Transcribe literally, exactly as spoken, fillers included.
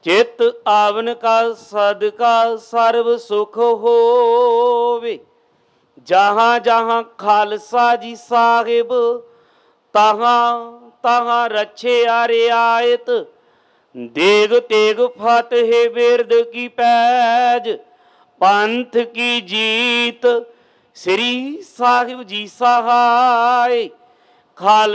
चित आवन का सदका सर्व सुख होवे। जहाँ जहाँ खालसा जी साहिब तहाँ तहाँ रच्छे रियायत। देग तेग फतेह बिरद की पैज पंथ की जीत। श्री साहिब जी सहाय खाल